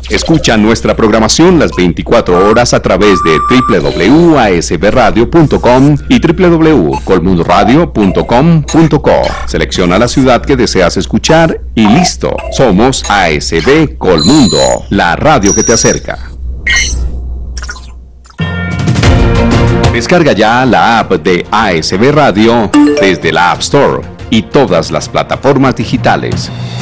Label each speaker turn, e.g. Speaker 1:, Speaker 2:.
Speaker 1: Escucha nuestra programación las 24 horas a través de www.asbradio.com y www.colmundoradio.com.co. Selecciona la ciudad que deseas escuchar y listo. Somos ASB Colmundo, la radio que te acerca. Descarga ya la app de ASB Radio desde la App Store y todas las plataformas digitales.